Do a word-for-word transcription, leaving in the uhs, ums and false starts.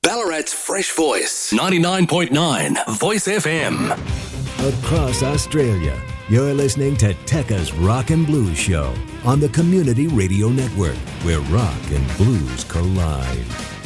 Ballarat's Fresh Voice, ninety-nine point nine Voice F M. Across Australia, you're listening to Tekka's Rock and Blues Show on the Community Radio Network, where rock and blues collide.